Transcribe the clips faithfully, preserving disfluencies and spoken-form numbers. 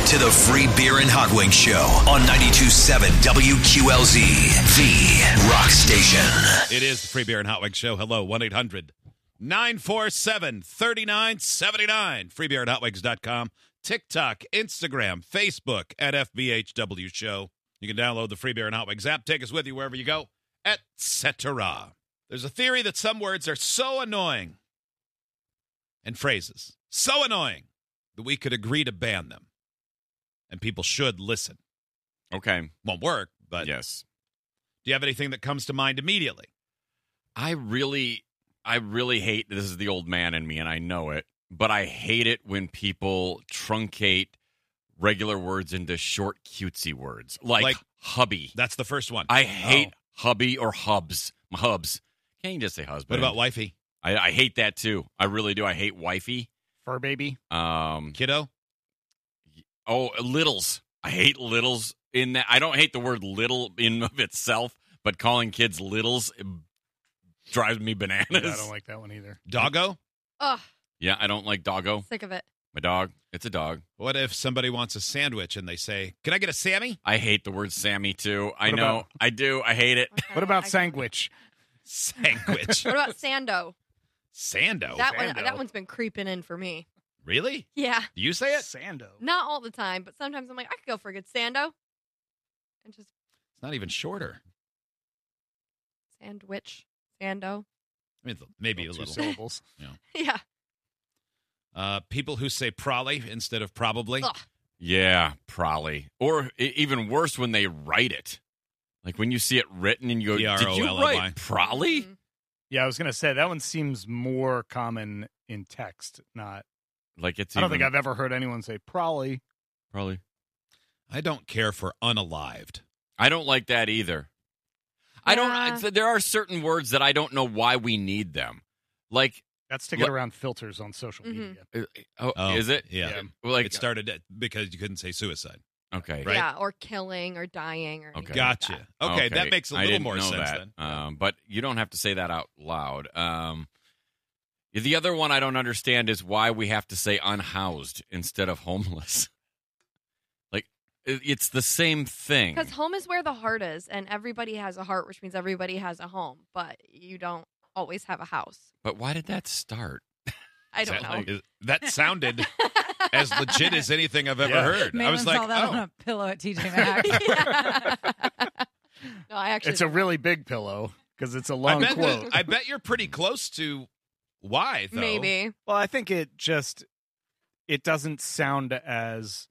to the Free Beer and Hot Wings Show on ninety-two point seven W Q L Z, the rock station. It is the Free Beer and Hot Wings Show. Hello, one eight hundred nine four seven three nine seven nine. free beer and hot wings dot com. TikTok, Instagram, Facebook at F B H W Show. You can download the Free Beer and Hot Wings app. Take us with you wherever you go, et cetera. There's a theory that some words are so annoying and phrases so annoying that we could agree to ban them. And people should listen. Okay. Won't work, but yes. Do you have anything that comes to mind immediately? I really, I really hate, this is the old man in me, and I know it, but I hate it when people truncate regular words into short, cutesy words. Like, Like- hubby. That's the first one. I hate Oh. hubby or hubs. Hubs. Can't you just say husband? What about wifey? I, I hate that, too. I really do. I hate wifey. Fur baby. Um, Kiddo? oh, littles. I hate littles in that. I don't hate the word little in of itself, but calling kids littles drives me bananas. Yeah, I don't like that one either. Doggo? Ugh, Yeah, I don't like doggo. sick of it. My dog. It's a dog. What if somebody wants a sandwich and they say, can I get a Sammy? I hate the word Sammy, too. I What know. about- I do. I hate it. Okay, What about I- sandwich? Sandwich. What about Sando? Sando? that one, Sando. that one's been creeping in for me. Really? Yeah, Do you say it? Sando. not all the time, but sometimes I'm like, I could go for a good Sando, and just It's not even shorter. sandwich, Sando. I mean, maybe a Two little. syllables. Yeah. Uh, people who say probably instead of probably. Ugh. Yeah, probably. Or e- even worse when they write it. Like when you see it written and you go, P R did O you L L Y. write probably? Mhm. Yeah, I was gonna say that one seems more common in text. Not. Like it's I don't even, think I've ever heard anyone say probably. probably. I don't care for unalived. I don't like that either. I don't. Yeah. I- There are certain words that I don't know why we need them. Like, That's to get What- around filters on social Mhm. media. uh, oh, Oh, is it? Yeah. Yeah. Like, It started at- because you couldn't say suicide. okay. Right. Yeah, or killing or dying or anything Okay. like Gotcha. that. Okay, that makes a I little didn't more know sense that. then. Um, but you don't have to say that out loud. Um, the other one I don't understand is why we have to say unhoused instead of homeless. Like, it- it's the same thing. Because home is where the heart is, and everybody has a heart, which means everybody has a home, but you don't always have a house. But why did that start? I don't That- know. That sounded as legit as anything I've ever Yeah. heard. I Malin was saw like, that oh. on a pillow at T J Maxx. Yeah. No, I actually. It's a don't know. really big pillow because it's a I long bet, quote. that- I bet you're pretty close to why, though. Maybe. Well, I think it just it doesn't sound as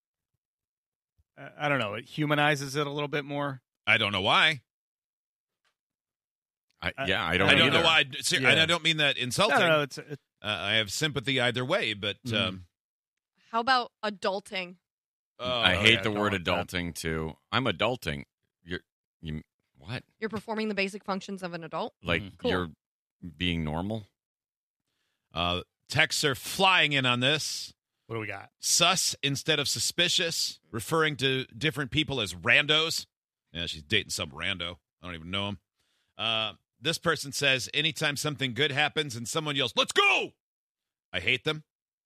uh, I don't know. It humanizes it a little bit more. I don't know why. I, I- yeah, I don't. I don't either. know why. Ser- Yeah. And I don't mean that No, insulting. no, no, it's it, Uh, I have sympathy either way, but Mhm. um, How about adulting? oh, I hate yeah, the don't word like that. adulting too. I'm adulting. You're you what? You're performing the basic functions of an adult. Like Mhm. Cool. you're being normal? uh, texts are flying in on this. what do we got? Sus instead of suspicious, referring to different people as randos. Yeah, she's dating some rando. I don't even know him. Uh, this person says, anytime something good happens and someone yells, let's go! I hate them.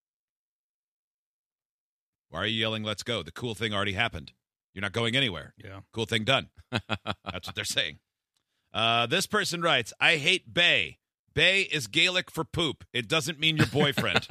Why are you yelling, let's go? The cool thing already happened. You're not going anywhere. Yeah. Cool thing done. That's what they're saying. Uh, this person writes, I hate bae. Bae is Gaelic for poop. It doesn't mean your boyfriend.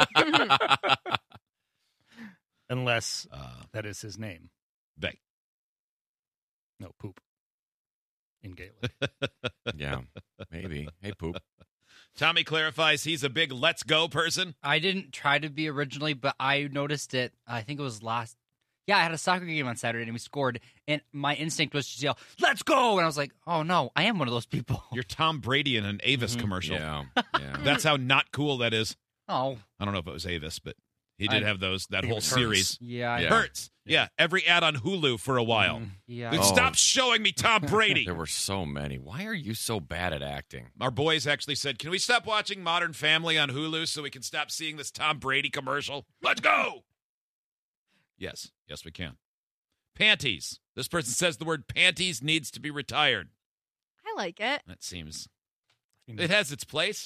Unless uh, that is his name. bae. No poop. In Gaelic. Yeah, maybe. Hey, poop. Tommy clarifies he's a big let's go person. I didn't try to be originally, but I noticed it. I think it was last. Yeah, I had a soccer game on Saturday and we scored, and my instinct was to yell, "Let's go!" And I was like, "Oh no, I am one of those people." You're Tom Brady in an Avis Mhm. commercial. Yeah, yeah. That's how not cool that is. Oh, I don't know if it was Avis, but he did I- have those that think it whole was Hertz. series. yeah, I- Yeah. Hurts. Yeah, every ad on Hulu for a while. Mhm. yeah. Dude, Oh. Stop showing me Tom Brady. There were so many. Why are you so bad at acting? Our boys actually said, can we stop watching Modern Family on Hulu so we can stop seeing this Tom Brady commercial? Let's go. Yes. Yes, we can. Panties. This person says the word panties needs to be retired. I like it. That seems... In, It has its place.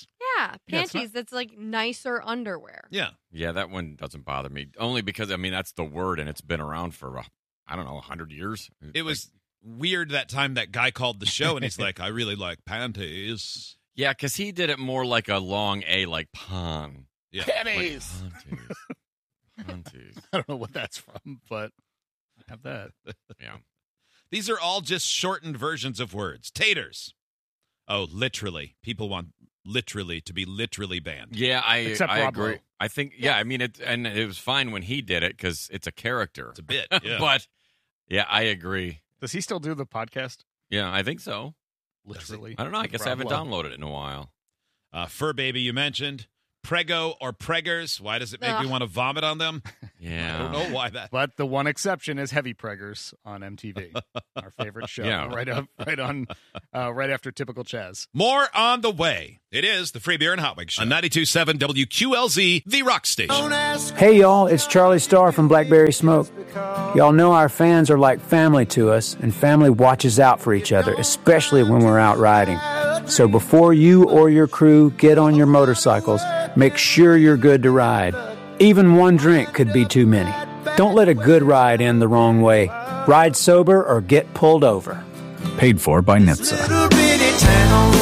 Yeah, Yeah, it's panties. That's like nicer underwear. Yeah. Yeah, that one doesn't bother me. Only because, I mean, that's the word, and it's been around for, uh, I don't know, one hundred years. It was weird that time that guy called the show, and he's like, I really like panties. Yeah, because he did it more like a long A, like pon. Yeah. Panties. Panties. Panties. I don't know what that's from, but I have that. Yeah. These are all just shortened versions of words. Taters. Oh, literally. People want literally to be literally banned. Yeah, I, Except I Rob agree. Lowe. I think, yeah, I mean, it, and it was fine when he did it because it's a character. It's a bit. Yeah. But, yeah, I agree. Does he still do the podcast? Yeah, I think so. Literally. I don't know. I With guess Rob I haven't Lowe. downloaded it in a while. Uh, Fur Baby, you mentioned. Prego or preggers. Why does it make me Ugh. want to vomit on them? Yeah. I don't know why that. But the one exception is Heavy Preggers on M T V, our favorite show. Yeah. Right up, right on, uh, right after Typical Chaz. More on the way. It is the Free Beer and Hot Wings Show on ninety-two point seven W Q L Z, the rock station. Hey y'all, it's Charlie Starr from Blackberry Smoke. Y'all know our fans are like family to us, and family watches out for each other, especially when we're out riding. So before you or your crew get on your motorcycles, make sure you're good to ride. Even one drink could be too many. Don't let a good ride end the wrong way. Ride sober or get pulled over. Paid for by N H T S A. Little bitty town.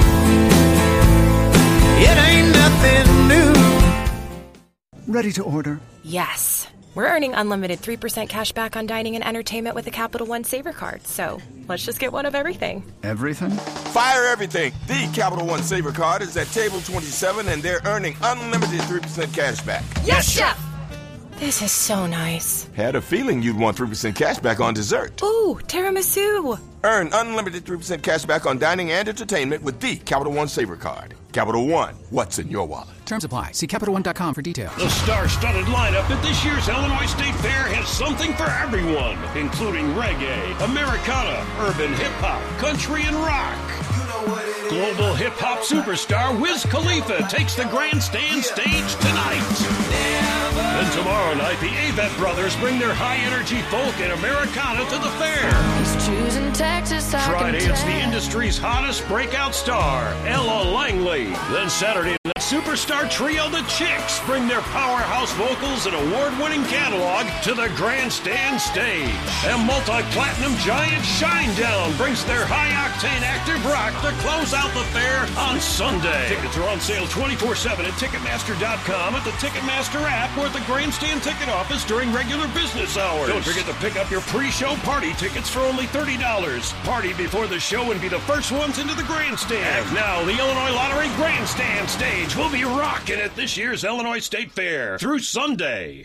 It ain't nothing new. Ready to order? Yes. We're earning unlimited three percent cash back on dining and entertainment with the Capital One Saver Card. So let's just get one of everything. Everything? Fire everything. The Capital One Saver Card is at table twenty-seven, and they're earning unlimited three percent cash back. Yes, Chef! This is so nice. Had a feeling you'd want three percent cash back on dessert. Ooh, tiramisu. Earn unlimited three percent cash back on dining and entertainment with the Capital One Saver Card. Capital One, what's in your wallet? Terms apply. See Capital One dot com for details. The star-studded lineup at this year's Illinois State Fair has something for everyone, including reggae, Americana, urban hip-hop, country, and rock. Global hip-hop superstar Wiz Khalifa takes the grandstand stage tonight. And tomorrow night, the Avett Brothers bring their high-energy folk and Americana to the fair. He's choosing Texas, I Friday, can it's the tell. industry's hottest breakout star, Ella Langley. Then Saturday, the superstar trio The Chicks bring their powerhouse vocals and award-winning catalog to the grandstand stage. And multi-platinum giant Shinedown brings their high-octane active rock to close out the fair on Sunday. Tickets are on sale twenty-four seven at Ticketmaster dot com, at the Ticketmaster app, or at the grandstand ticket office during regular business hours. Don't forget to pick up your pre-show party tickets for only thirty dollars. Party before the show and be the first ones into the grandstand. And now, the Illinois Lottery Grandstand Stage will be rocking at this year's Illinois State Fair through Sunday.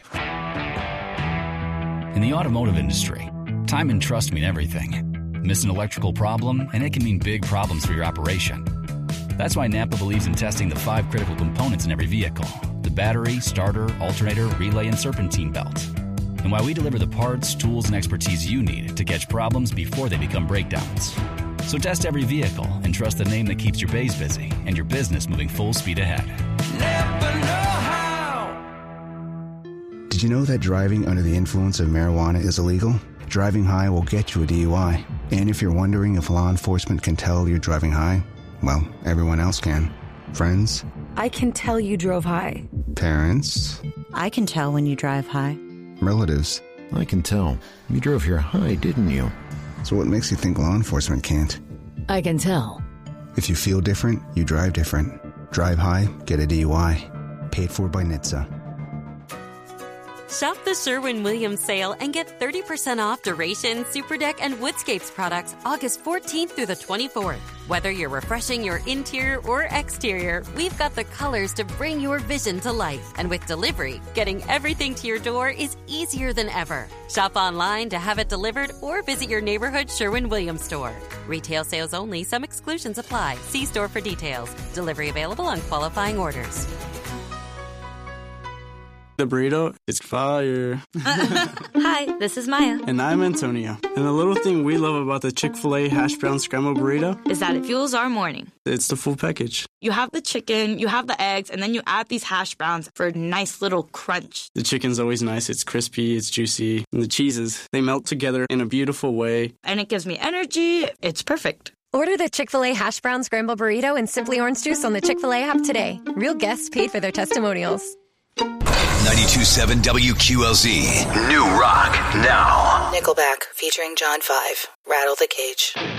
In the automotive industry, time and trust mean everything. Miss an electrical problem, and it can mean big problems for your operation. That's why Napa believes in testing the five critical components in every vehicle: the battery, starter, alternator, relay, and serpentine belt. And why we deliver the parts, tools, and expertise you need to catch problems before they become breakdowns. So test every vehicle and trust the name that keeps your bays busy and your business moving full speed ahead. Never know how. Did you know that driving under the influence of marijuana is illegal? Driving high will get you a D U I. And if you're wondering if law enforcement can tell you're driving high, well, everyone else can. Friends, I can tell you drove high. parents, I can tell when you drive high. relatives. I can tell. You drove here high, didn't you? So what makes you think law enforcement can't? I can tell. If you feel different, you drive different. Drive high, get a D U I. Paid for by N H T S A. Shop the Sherwin-Williams sale and get thirty percent off Duration, Superdeck, and Woodscapes products August fourteenth through the twenty-fourth. Whether you're refreshing your interior or exterior, we've got the colors to bring your vision to life. And with delivery, getting everything to your door is easier than ever. Shop online to have it delivered or visit your neighborhood Sherwin-Williams store. Retail sales only. Some exclusions apply. See store for details. Delivery available on qualifying orders. The burrito is fire. Hi, this is Maya. And I'm Antonio. And the little thing we love about the Chick-fil-A hash brown scrambled burrito is that it fuels our morning. It's the full package. You have the chicken, you have the eggs, and then you add these hash browns for a nice little crunch. The chicken's always nice. It's crispy, it's juicy. And the cheeses, they melt together in a beautiful way. And it gives me energy. It's perfect. Order the Chick-fil-A Hash Brown Scramble Burrito and Simply Orange Juice on the Chick-fil-A app today. Real guests paid for their testimonials. ninety-two point seven W Q L Z. New rock now. Nickelback featuring John five. Rattle the Cage.